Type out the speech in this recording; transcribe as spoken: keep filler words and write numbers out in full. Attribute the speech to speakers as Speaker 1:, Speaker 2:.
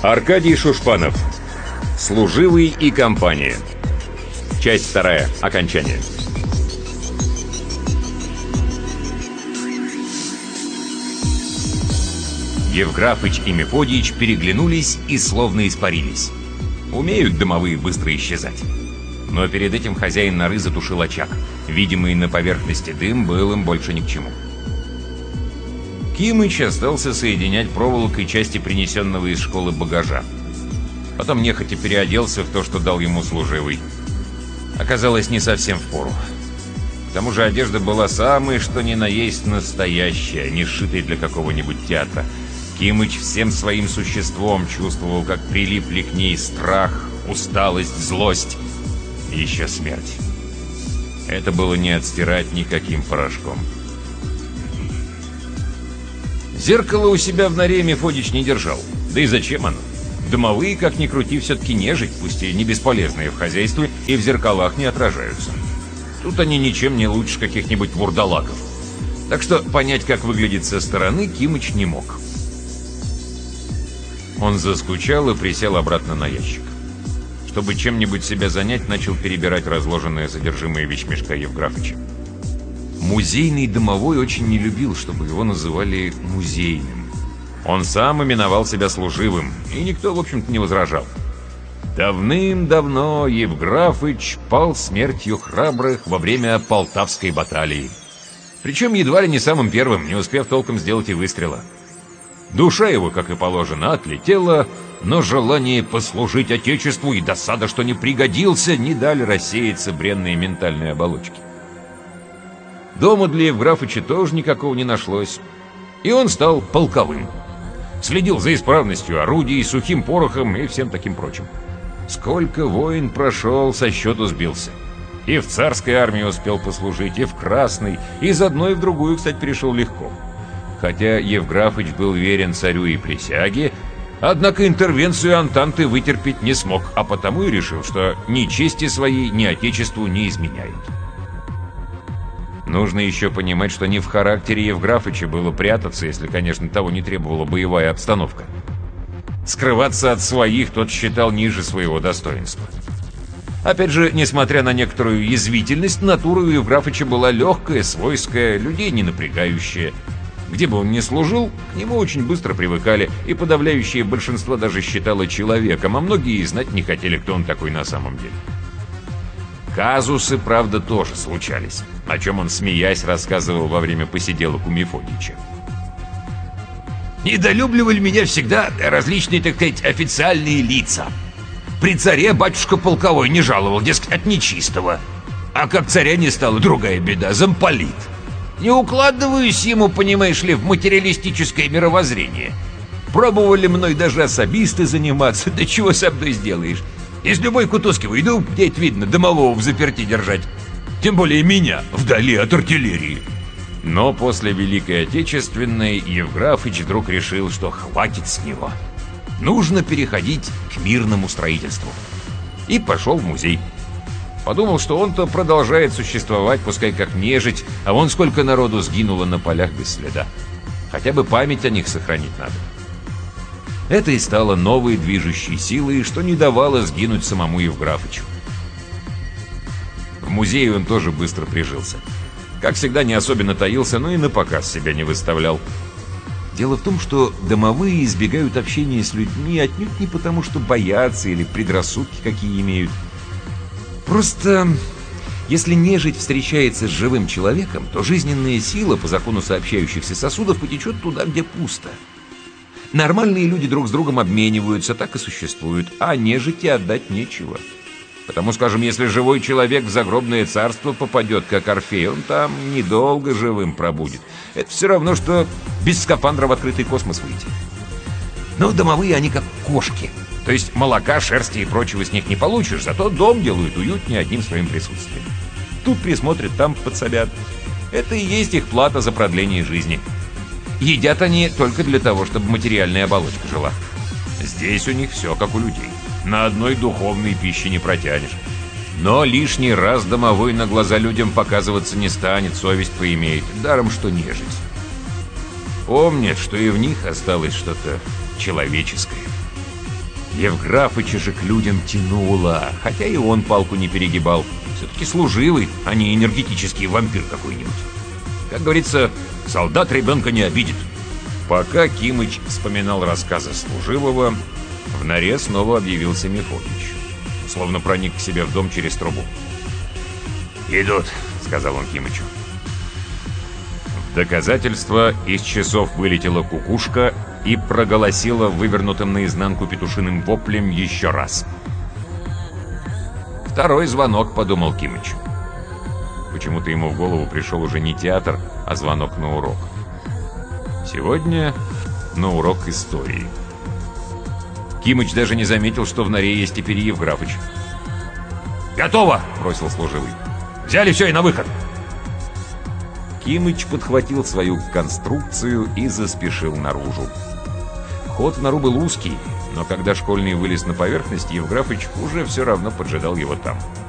Speaker 1: Аркадий Шушпанов. Служивый и компания. Часть вторая. Окончание. Евграфыч и Мефодич переглянулись и словно испарились. Умеют домовые быстро исчезать. Но перед этим хозяин норы затушил очаг. Видимый на поверхности дым был им больше ни к чему. Кимыч остался соединять проволокой части принесенного из школы багажа. Потом нехотя переоделся в то, что дал ему служивый. Оказалось, не совсем впору. К тому же одежда была самой, что ни на есть настоящая, не сшитая для какого-нибудь театра. Кимыч всем своим существом чувствовал, как прилипли к ней страх, усталость, злость и еще смерть. Это было не отстирать никаким порошком. Зеркало у себя в норе Мефодич не держал. Да и зачем оно? Домовые, как ни крути, все-таки нежить, пусть и не бесполезные в хозяйстве, и в зеркалах не отражаются. Тут они ничем не лучше каких-нибудь вурдалаков. Так что понять, как выглядит со стороны, Кимыч не мог. Он заскучал и присел обратно на ящик. Чтобы чем-нибудь себя занять, начал перебирать разложенное содержимое вещмешка Евграфыча. Музейный домовой очень не любил, чтобы его называли музейным. Он сам именовал себя служивым, и никто, в общем-то, не возражал. Давным-давно Евграфыч пал смертью храбрых во время Полтавской баталии. Причем едва ли не самым первым, не успев толком сделать и выстрела. Душа его, как и положено, отлетела, но желание послужить Отечеству и досада, что не пригодился, не дали рассеяться бренные ментальные оболочки. Дома для Евграфыча тоже никакого не нашлось, и он стал полковым. Следил за исправностью орудий, сухим порохом и всем таким прочим. Сколько войн прошел, со счету сбился. И в царской армии успел послужить, и в красной, и из одной в другую, кстати, перешел легко. Хотя Евграфыч был верен царю и присяге, однако интервенцию Антанты вытерпеть не смог, а потому и решил, что ни чести своей, ни Отечеству не изменяют. Нужно еще понимать, что не в характере Евграфыча было прятаться, если, конечно, того не требовала боевая обстановка. Скрываться от своих тот считал ниже своего достоинства. Опять же, несмотря на некоторую язвительность, натура у Евграфыча была легкая, свойская, людей не напрягающая. Где бы он ни служил, к нему очень быстро привыкали, и подавляющее большинство даже считало человеком, а многие и знать не хотели, кто он такой на самом деле. Казусы, правда, тоже случались, о чем он, смеясь, рассказывал во время посиделок у Мефодича.
Speaker 2: Недолюбливали меня всегда различные, так сказать, официальные лица. При царе батюшка полковой не жаловал, дескать, от нечистого. А как царя не стало, другая беда, замполит. Не укладываюсь ему, понимаешь ли, в материалистическое мировоззрение. Пробовали мной даже особисты заниматься, да чего со мной сделаешь. Из любой кутузки выйду, где это видно, домового в заперти держать. Тем более меня, вдали от артиллерии.
Speaker 1: Но после Великой Отечественной Евграфыч вдруг решил, что хватит с него. Нужно переходить к мирному строительству. И пошел в музей. Подумал, что он-то продолжает существовать, пускай как нежить, а вон сколько народу сгинуло на полях без следа. Хотя бы память о них сохранить надо. Это и стало новой движущей силой, что не давало сгинуть самому Евграфычу. В музее он тоже быстро прижился. Как всегда, не особенно таился, но и на показ себя не выставлял. Дело в том, что домовые избегают общения с людьми отнюдь не потому, что боятся или предрассудки какие имеют. Просто, если нежить встречается с живым человеком, то жизненная сила по закону сообщающихся сосудов потечет туда, где пусто. Нормальные люди друг с другом обмениваются, так и существуют, а нежити отдать нечего. Потому, скажем, если живой человек в загробное царство попадет, как Орфей, он там недолго живым пробудет. Это все равно, что без скафандра в открытый космос выйти. Но домовые они как кошки. То есть молока, шерсти и прочего с них не получишь, зато дом делают уютнее одним своим присутствием. Тут присмотрят, там подсобят. Это и есть их плата за продление жизни. Едят они только для того, чтобы материальная оболочка жила. Здесь у них все как у людей. На одной духовной пище не протянешь. Но лишний раз домовой на глаза людям показываться не станет, совесть поимеет, даром что нежить. Помнят, что и в них осталось что-то человеческое. Евграфыча же к людям тянуло, хотя и он палку не перегибал. Все-таки служивый, а не энергетический вампир какой-нибудь. Как говорится, солдат ребенка не обидит. Пока Кимыч вспоминал рассказы служивого, в норе снова объявился Мефодич. Словно проник к себе в дом через трубу.
Speaker 2: «Идут»,
Speaker 1: — сказал он Кимычу. В доказательство из часов вылетела кукушка и проголосила вывернутым наизнанку петушиным воплем еще раз. «Второй звонок», — подумал Кимыч. Почему-то ему в голову пришел уже не театр, а звонок на урок. Сегодня на урок истории. Кимыч даже не заметил, что в норе есть теперь Евграфыч.
Speaker 2: «Готово!»
Speaker 1: — бросил служивый.
Speaker 2: «Взяли все и на выход!»
Speaker 1: Кимыч подхватил свою конструкцию и заспешил наружу. Ход в нору был узкий, но когда школьный вылез на поверхность, Евграфыч уже все равно поджидал его там.